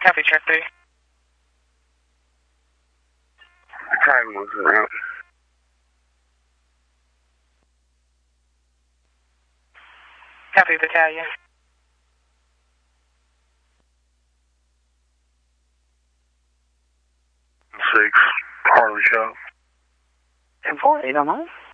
Copy, track 3. Time moves around. Copy, battalion. 6, Harley Shop. 10-4, 8 on home.